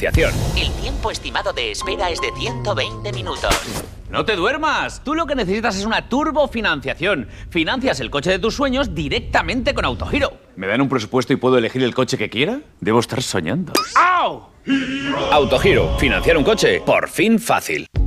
financiación. El tiempo estimado de espera es de 120 minutos. ¡No te duermas! Tú lo que necesitas es una turbofinanciación. Financias el coche de tus sueños directamente con Autogiro. ¿Me dan un presupuesto y puedo elegir el coche que quiera? Debo estar soñando. ¡Au! Autogiro. Financiar un coche, por fin fácil.